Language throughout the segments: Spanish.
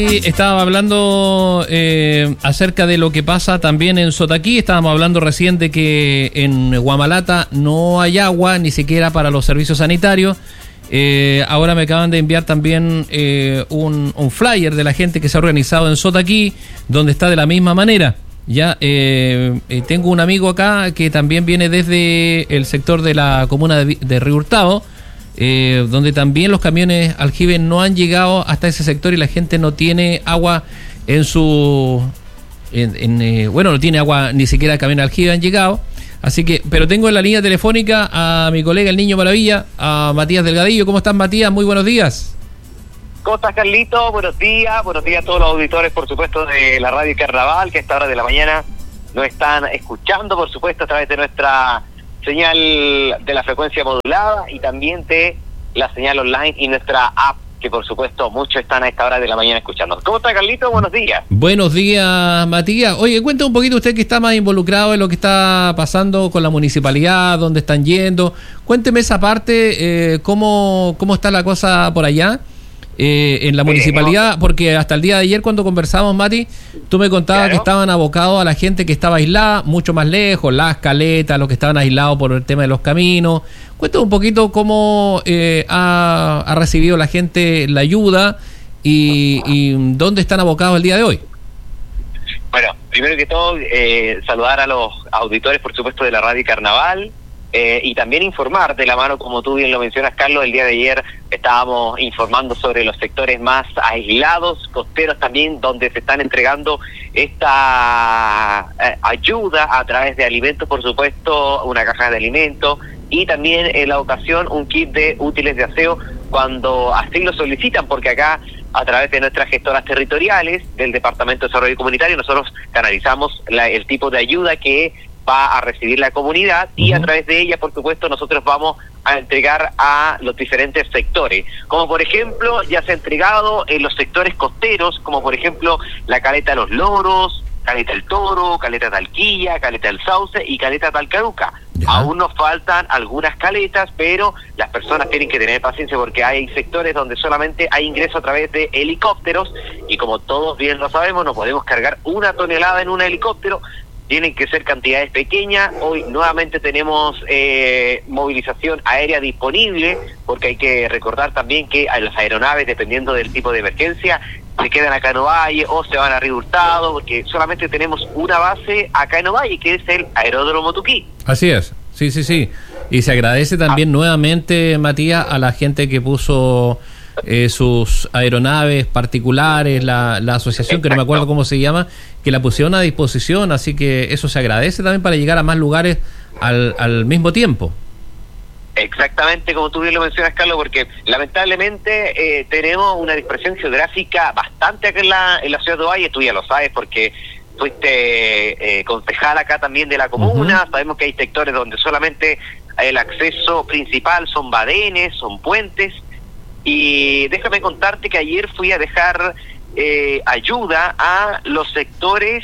Estaba hablando acerca de lo que pasa también en Sotaquí. Estábamos hablando recién de que en Huamalata no hay agua, ni siquiera para los servicios sanitarios. Ahora me acaban de enviar también un flyer de la gente que se ha organizado en Sotaquí, donde está de la misma manera. Ya tengo un amigo acá que también viene desde el sector de la comuna de Río Hurtado, donde también los camiones aljibe no han llegado hasta ese sector y la gente no tiene agua en su... no tiene agua, ni siquiera camiones aljibe han llegado. Así que, pero tengo en la línea telefónica a mi colega el Niño Maravilla, a Matías Delgadillo. ¿Cómo estás, Matías? Muy buenos días. ¿Cómo estás, Carlito? Buenos días a todos los auditores, por supuesto, de la Radio Carnaval, que a esta hora de la mañana nos están escuchando, por supuesto, a través de nuestra señal de la frecuencia modulada y también de la señal online y nuestra app, que por supuesto muchos están a esta hora de la mañana escuchando. ¿Cómo está, Carlito? Buenos días. Buenos días, Matías. Oye, cuenta un poquito usted que está más involucrado en lo que está pasando con la municipalidad, dónde están yendo. Cuénteme esa parte, cómo está la cosa por allá. En la municipalidad, porque hasta el día de ayer cuando conversamos, Mati, tú me contabas que estaban abocados a la gente que estaba aislada, mucho más lejos, las caletas, los que estaban aislados por el tema de los caminos. Cuéntame un poquito cómo ha recibido la gente la ayuda y dónde están abocados el día de hoy. Bueno, primero que todo, saludar a los auditores, por supuesto, de la Radio Carnaval. Y también informar de la mano, como tú bien lo mencionas, Carlos, el día de ayer estábamos informando sobre los sectores más aislados, costeros también, donde se están entregando esta ayuda a través de alimentos, por supuesto, una caja de alimentos y también en la ocasión un kit de útiles de aseo cuando así lo solicitan, porque acá a través de nuestras gestoras territoriales del Departamento de Desarrollo Comunitario nosotros canalizamos el tipo de ayuda que va a recibir la comunidad y a través de ella, por supuesto, nosotros vamos a entregar a los diferentes sectores. Como por ejemplo, ya se ha entregado en los sectores costeros, como por ejemplo la Caleta de los Loros, Caleta del Toro, Caleta de Alquilla, Caleta del Sauce y Caleta de Talcaruca. Aún nos faltan algunas caletas, pero las personas tienen que tener paciencia porque hay sectores donde solamente hay ingreso a través de helicópteros y como todos bien lo sabemos, no podemos cargar 1 tonelada en un helicóptero. Tienen que ser cantidades pequeñas. Hoy nuevamente tenemos movilización aérea disponible, porque hay que recordar también que las aeronaves, dependiendo del tipo de emergencia, se quedan acá en Ovalle o se van a Río Hurtado, porque solamente tenemos una base acá en Ovalle, que es el Aeródromo Tuquí. Así es, sí. Y se agradece también nuevamente, Matías, a la gente que puso sus aeronaves particulares, la asociación, que no me acuerdo cómo se llama, que la pusieron a disposición, así que eso se agradece también para llegar a más lugares al mismo tiempo. Exactamente, como tú bien lo mencionas, Carlos, porque lamentablemente tenemos una dispersión geográfica bastante acá en la ciudad de Ovalle. Tú ya lo sabes porque fuiste concejal acá también de la comuna. Sabemos que hay sectores donde solamente el acceso principal son badenes, son puentes. Y déjame contarte que ayer fui a dejar ayuda a los sectores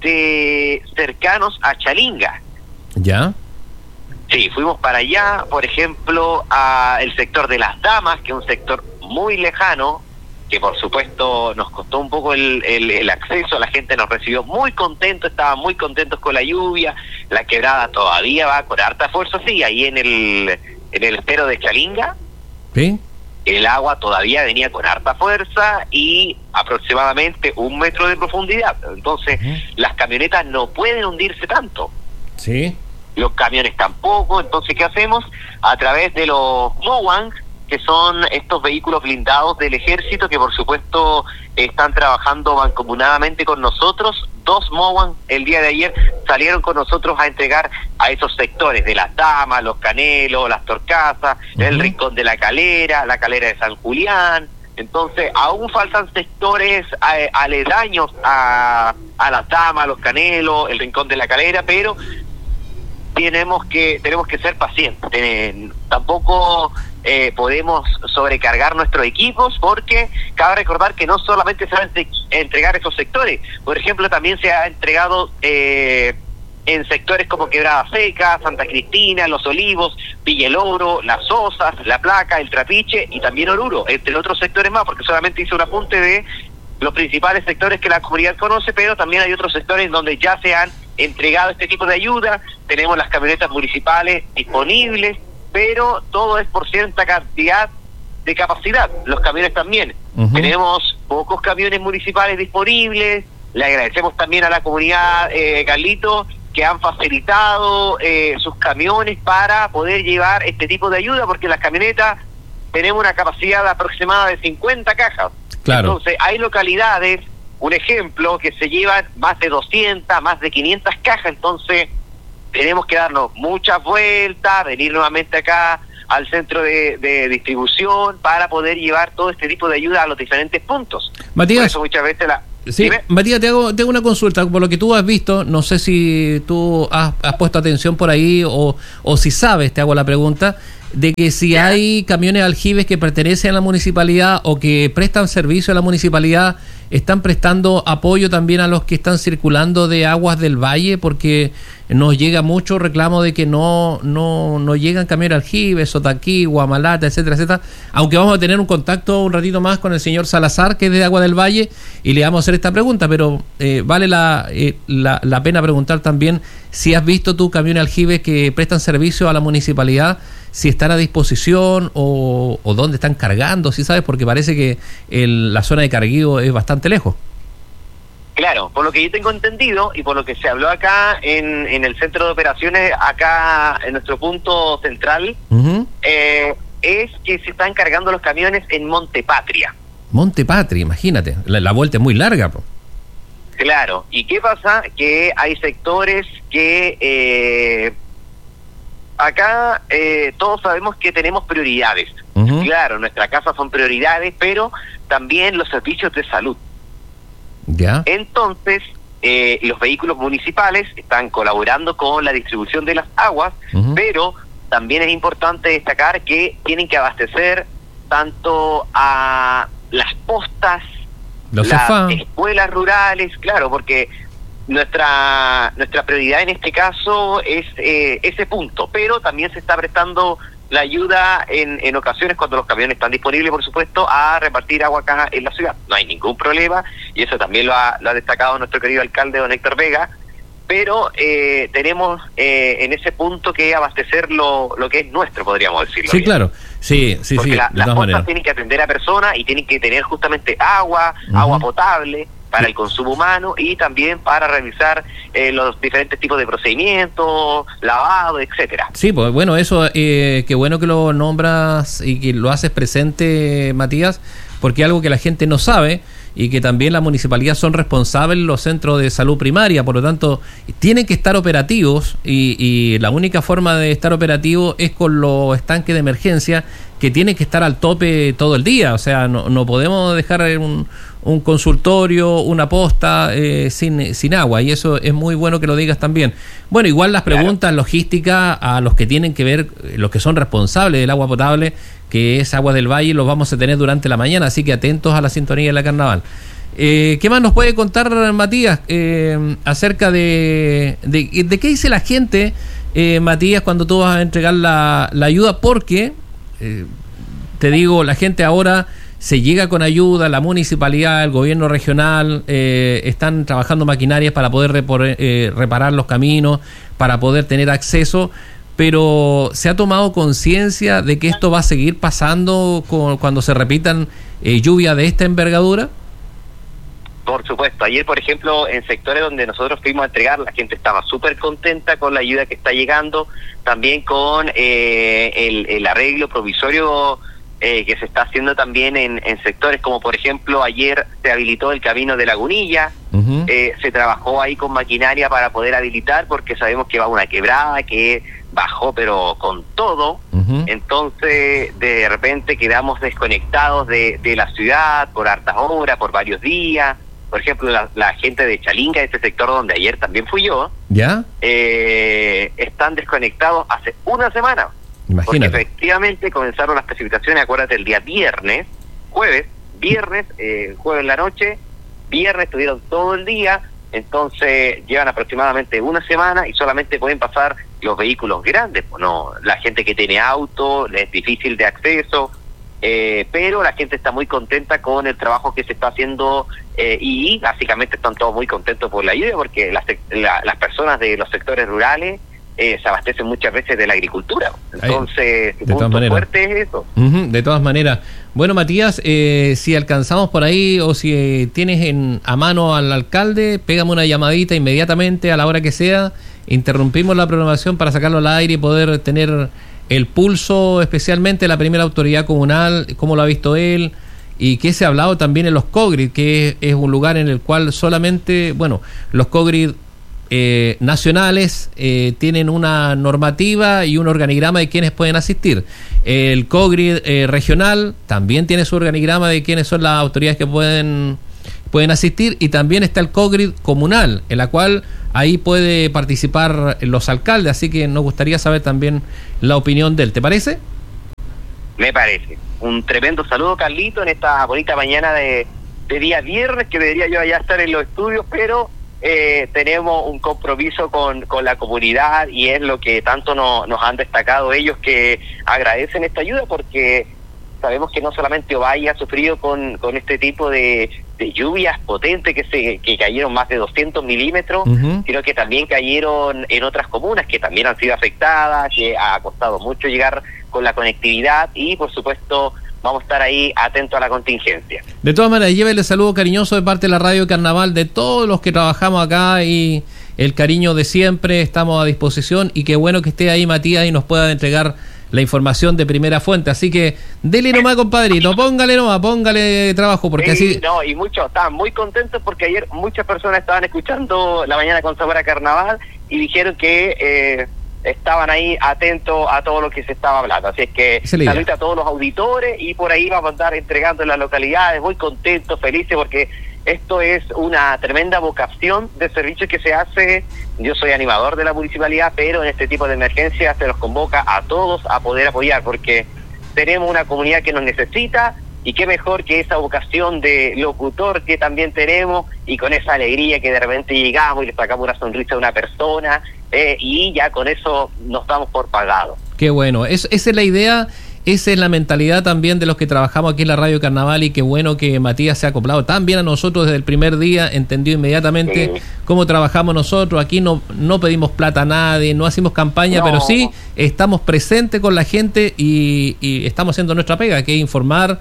cercanos a Chalinga. ¿Ya? Sí, fuimos para allá, por ejemplo, a el sector de Las Damas, que es un sector muy lejano, que por supuesto nos costó un poco el acceso. La gente nos recibió muy contento, estaban muy contentos con la lluvia. La quebrada todavía va con harta fuerza, sí, ahí en el estero de Chalinga. ¿Sí? El agua todavía venía con harta fuerza y aproximadamente 1 metro de profundidad. Entonces, las camionetas no pueden hundirse tanto. Sí. Los camiones tampoco. Entonces, ¿qué hacemos? A través de los Mowang, que son estos vehículos blindados del ejército, que por supuesto están trabajando mancomunadamente con nosotros. 2 Mowang el día de ayer salieron con nosotros a entregar a esos sectores de Las Damas, Los Canelos, Las Torcasas, el Rincón de la Calera de San Julián. Entonces aún faltan sectores aledaños a Las Damas, Los Canelos, el Rincón de la Calera, pero tenemos que ser pacientes. Tampoco podemos sobrecargar nuestros equipos, porque cabe recordar que no solamente se van a entregar esos sectores. Por ejemplo, también se ha entregado en sectores como Quebrada Seca, Santa Cristina, Los Olivos, Villa El Oro, Las Osas, La Placa, El Trapiche y también Oruro, entre otros sectores más, porque solamente hice un apunte de los principales sectores que la comunidad conoce, pero también hay otros sectores donde ya se han entregado este tipo de ayuda. Tenemos las camionetas municipales disponibles, pero todo es por cierta cantidad de capacidad. Los camiones también. Tenemos pocos camiones municipales disponibles. Le agradecemos también a la comunidad, Carlito, que han facilitado sus camiones para poder llevar este tipo de ayuda, porque las camionetas tenemos una capacidad aproximada de 50 cajas. Claro. Entonces, hay localidades, un ejemplo, que se llevan más de 200, más de 500 cajas, entonces tenemos que darnos muchas vueltas, venir nuevamente acá al centro de distribución para poder llevar todo este tipo de ayuda a los diferentes puntos. Matías, por eso muchas veces sí, ¿dime? Matías, te hago una consulta. Por lo que tú has visto, no sé si tú has puesto atención por ahí o si sabes, te hago la pregunta, de que si hay camiones aljibes que pertenecen a la municipalidad o que prestan servicio a la municipalidad, están prestando apoyo también a los que están circulando de Aguas del Valle, porque nos llega mucho reclamo de que no llegan camiones aljibes, Sotaquí, Guamalata, etcétera, etcétera. Aunque vamos a tener un contacto un ratito más con el señor Salazar, que es de Aguas del Valle, y le vamos a hacer esta pregunta, pero vale la pena preguntar también si has visto tú camiones aljibes que prestan servicio a la municipalidad, si están a disposición o dónde están cargando, si sabes, porque parece que la zona de carguío es bastante lejos. Claro, por lo que yo tengo entendido y por lo que se habló acá en el centro de operaciones, acá en nuestro punto central, es que se están cargando los camiones en Montepatria. Montepatria, imagínate, la vuelta es muy larga, po. Claro, ¿y qué pasa? Que hay sectores que acá todos sabemos que tenemos prioridades. Claro, nuestra casa son prioridades, pero también los servicios de salud. ¿Ya? Entonces, los vehículos municipales están colaborando con la distribución de las aguas, pero también es importante destacar que tienen que abastecer tanto a las postas, las escuelas rurales, claro, porque nuestra prioridad en este caso es ese punto, pero también se está prestando la ayuda en ocasiones cuando los camiones están disponibles, por supuesto, a repartir agua acá en la ciudad. No hay ningún problema, y eso también lo ha destacado nuestro querido alcalde, don Héctor Vega, pero tenemos en ese punto que abastecer lo que es nuestro, podríamos decirlo. Sí, bien. Claro, sí. Porque las cosas tienen que atender a personas y tienen que tener justamente agua potable para el consumo humano y también para realizar los diferentes tipos de procedimientos, lavado, etcétera. Sí, pues bueno, eso, qué bueno que lo nombras y que lo haces presente, Matías, porque algo que la gente no sabe y que también la municipalidad son responsables los centros de salud primaria, por lo tanto tienen que estar operativos y la única forma de estar operativo es con los estanques de emergencia que tienen que estar al tope todo el día, o sea, no podemos dejar un consultorio, una posta sin agua, y eso es muy bueno que lo digas también. Bueno, igual las preguntas logísticas a los que tienen que ver, los que son responsables del agua potable, que es Agua del Valle, los vamos a tener durante la mañana, así que atentos a la sintonía de la Carnaval. ¿Qué más nos puede contar, Matías, acerca de qué dice la gente, Matías, cuando tú vas a entregar la ayuda? Porque, te digo, la gente ahora se llega con ayuda, la municipalidad, el gobierno regional, están trabajando maquinarias para poder reparar los caminos, para poder tener acceso, pero ¿se ha tomado conciencia de que esto va a seguir pasando cuando se repitan lluvias de esta envergadura? Por supuesto, ayer por ejemplo en sectores donde nosotros fuimos a entregar, la gente estaba súper contenta con la ayuda que está llegando, también con el arreglo provisorio que se está haciendo también en sectores como por ejemplo ayer se habilitó el camino de Lagunilla, se trabajó ahí con maquinaria para poder habilitar porque sabemos que va una quebrada que bajó pero con todo, entonces de repente quedamos desconectados de la ciudad por hartas horas, por varios días. Por ejemplo, la gente de Chalinga, este sector donde ayer también fui yo, ¿ya? Están desconectados hace una semana. Imagínate. Porque efectivamente comenzaron las precipitaciones, acuérdate, el día jueves en la noche, viernes tuvieron todo el día, entonces llevan aproximadamente una semana y solamente pueden pasar los vehículos grandes, pues no, la gente que tiene auto, es difícil de acceso, pero la gente está muy contenta con el trabajo que se está haciendo y básicamente están todos muy contentos por la ayuda, porque las personas de los sectores rurales se abastecen muchas veces de la agricultura. Entonces, su punto fuerte es eso. De todas maneras. Bueno, Matías, si alcanzamos por ahí o si tienes a mano al alcalde, pégame una llamadita inmediatamente a la hora que sea. Interrumpimos la programación para sacarlo al aire y poder tener el pulso, especialmente la primera autoridad comunal, cómo lo ha visto él, y qué se ha hablado también en los COGRID, que es un lugar en el cual solamente, bueno, los COGRID nacionales tienen una normativa y un organigrama de quienes pueden asistir. El COGRID regional también tiene su organigrama de quiénes son las autoridades que pueden asistir, y también está el COGRID comunal, en la cual ahí puede participar los alcaldes, así que nos gustaría saber también la opinión de él. ¿Te parece? Me parece. Un tremendo saludo, Carlito, en esta bonita mañana de día viernes, que debería yo allá estar en los estudios, pero tenemos un compromiso con la comunidad, y es lo que tanto nos han destacado ellos, que agradecen esta ayuda, porque sabemos que no solamente Ovalle ha sufrido con este tipo de lluvias potentes que cayeron más de 200 milímetros, sino que también cayeron en otras comunas que también han sido afectadas, que ha costado mucho llegar con la conectividad, y por supuesto vamos a estar ahí atentos a la contingencia. De todas maneras, llévele saludo cariñoso de parte de la Radio Carnaval, de todos los que trabajamos acá, y el cariño de siempre, estamos a disposición, y qué bueno que esté ahí Matías y nos pueda entregar la información de primera fuente, así que dele nomás, compadrito, póngale trabajo, porque así... No, y muchos estaban muy contentos porque ayer muchas personas estaban escuchando La Mañana con Sabor a Carnaval y dijeron que estaban ahí atentos a todo lo que se estaba hablando, así es que saludos a todos los auditores, y por ahí vamos a andar entregando en las localidades, muy contentos, felices, porque esto es una tremenda vocación de servicio que se hace. Yo soy animador de la municipalidad, pero en este tipo de emergencias se los convoca a todos a poder apoyar, porque tenemos una comunidad que nos necesita, y qué mejor que esa vocación de locutor que también tenemos, y con esa alegría que de repente llegamos y le sacamos una sonrisa a una persona, y ya con eso nos damos por pagado. Qué bueno, esa es la idea. Esa es la mentalidad también de los que trabajamos aquí en la Radio Carnaval, y qué bueno que Matías se ha acoplado tan bien a nosotros desde el primer día, entendió inmediatamente cómo trabajamos nosotros. Aquí no pedimos plata a nadie, no hacemos campaña, pero sí estamos presentes con la gente y estamos haciendo nuestra pega, que es informar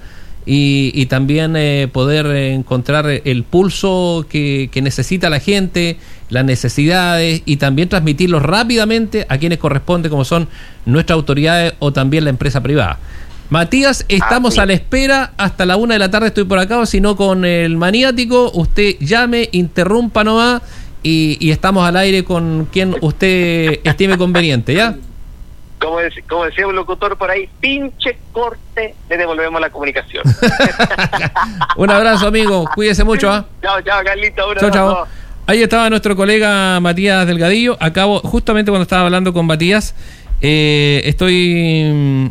y también poder encontrar el pulso que necesita la gente, las necesidades, y también transmitirlos rápidamente a quienes corresponde, como son nuestras autoridades o también la empresa privada. Matías, estamos a la espera hasta la 1 de la tarde, estoy por acá, o si no con el maniático, usted llame, interrumpa nomás, y estamos al aire con quien usted estime conveniente, ¿ya? Como decía un locutor por ahí, pinche corte, le devolvemos la comunicación. Un abrazo, amigo, cuídese mucho. Chao, Carlito. Chao. Ahí estaba nuestro colega Matías Delgadillo. Acabo, justamente cuando estaba hablando con Matías, estoy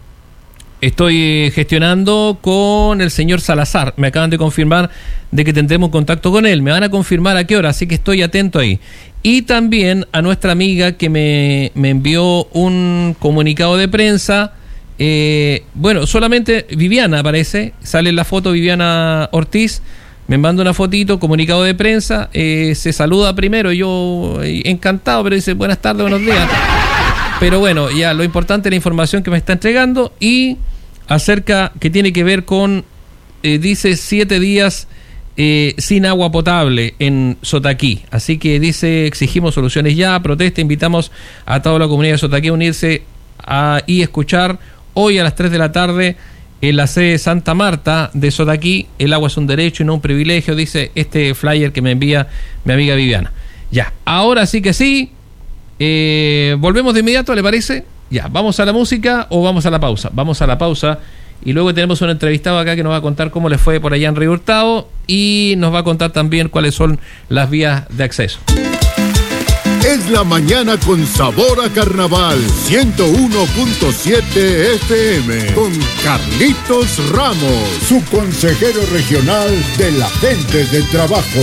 gestionando con el señor Salazar. Me acaban de confirmar de que tendremos contacto con él. Me van a confirmar a qué hora, así que estoy atento ahí. Y también a nuestra amiga que me envió un comunicado de prensa. Bueno, solamente Viviana aparece, sale en la foto Viviana Ortiz. Me manda una fotito, comunicado de prensa, se saluda primero, yo encantado, pero dice buenas tardes, buenos días. Pero bueno, ya lo importante es la información que me está entregando, y acerca que tiene que ver con, dice 7 días sin agua potable en Sotaquí. Así que dice, exigimos soluciones ya, protesta, invitamos a toda la comunidad de Sotaquí a unirse y escuchar hoy a las 3 de la tarde en la sede Santa Marta de Sotaquí. El agua es un derecho y no un privilegio, dice este flyer que me envía mi amiga Viviana. Ya, ahora sí que sí, volvemos de inmediato, ¿le parece? Ya, ¿vamos a la música o vamos a la pausa? Vamos a la pausa, y luego tenemos un entrevistado acá que nos va a contar cómo le fue por allá en Río Hurtado, y nos va a contar también cuáles son las vías de acceso. Es la mañana con sabor a carnaval, 101.7 FM, con Carlitos Ramos, su consejero regional de la gente de trabajo.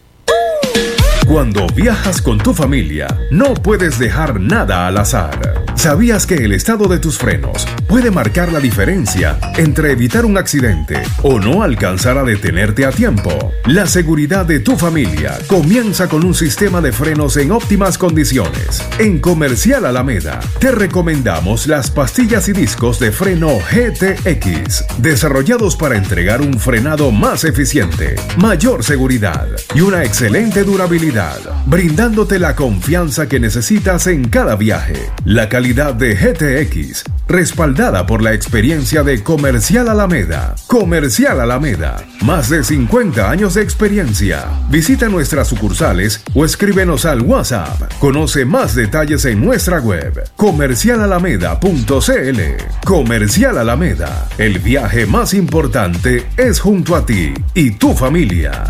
Cuando viajas con tu familia, no puedes dejar nada al azar. ¿Sabías que el estado de tus frenos puede marcar la diferencia entre evitar un accidente o no alcanzar a detenerte a tiempo? La seguridad de tu familia comienza con un sistema de frenos en óptimas condiciones. En Comercial Alameda te recomendamos las pastillas y discos de freno GTX, desarrollados para entregar un frenado más eficiente, mayor seguridad y una excelente durabilidad, brindándote la confianza que necesitas en cada viaje. La calidad de GTX, respaldada por la experiencia de Comercial Alameda. Comercial Alameda, más de 50 años de experiencia. Visita nuestras sucursales o escríbenos al WhatsApp. Conoce más detalles en nuestra web, comercialalameda.cl. Comercial Alameda, el viaje más importante es junto a ti y tu familia.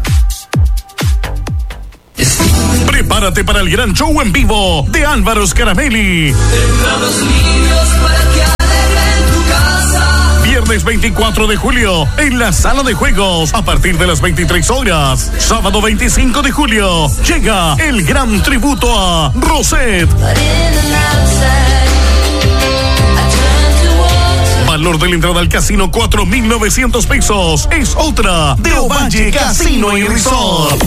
Prepárate para el gran show en vivo de Álvaro Scaramelli. Viernes 24 de julio en la Sala de Juegos a partir de las 23 horas. Sábado 25 de julio llega el gran tributo a Rosette. Valor de la entrada al casino 4,900 pesos. Es otra de Ovalle Casino y Resort.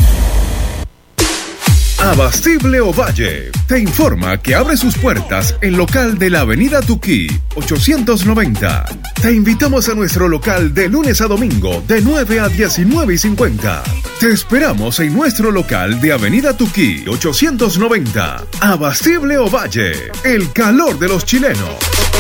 Abastible Ovalle te informa que abre sus puertas en local de la Avenida Tuquí, 890. Te invitamos a nuestro local de lunes a domingo de 9 a 19:50. Te esperamos en nuestro local de Avenida Tuquí, 890. Abastible Ovalle, el calor de los chilenos.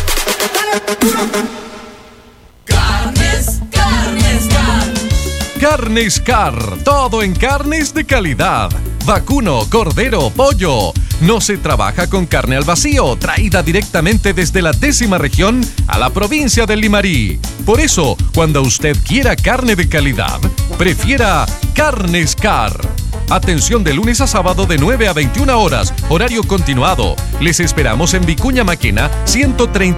Carnes Car, todo en carnes de calidad. Vacuno, cordero, pollo. No se trabaja con carne al vacío, traída directamente desde la 10ª región a la provincia del Limarí. Por eso, cuando usted quiera carne de calidad, prefiera Carnes Car. Atención de lunes a sábado de 9 a 21 horas, horario continuado. Les esperamos en Vicuña Maquena, 133.